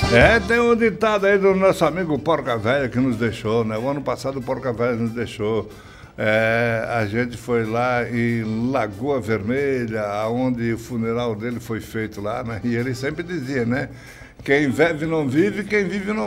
Tem um ditado aí do nosso amigo Porca Velha que nos deixou, né? O ano passado o Porca Velha nos deixou. A gente foi lá em Lagoa Vermelha, onde o funeral dele foi feito lá, né? E ele sempre dizia, né? Quem vive não vive, quem vive não